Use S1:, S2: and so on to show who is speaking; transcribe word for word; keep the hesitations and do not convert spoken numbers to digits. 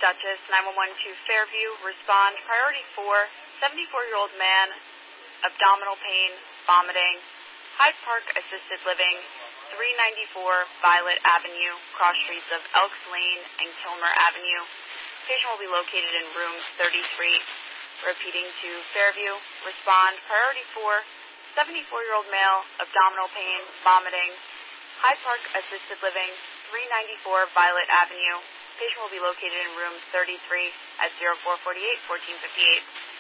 S1: Dutchess, nine one one to Fairview. Respond. Priority four, seventy-four-year-old man, abdominal pain, vomiting. Hyde Park Assisted Living, three ninety-four Violet Avenue, cross streets of Elks Lane and Kilmer Avenue. Patient will be located in room thirty-three. Repeating to Fairview. Respond. Priority four, seventy-four-year-old male, abdominal pain, vomiting. Hyde Park Assisted Living, three ninety-four Violet Avenue. Patient will be located in room thirty-three at zero four four eight, fourteen fifty-eight.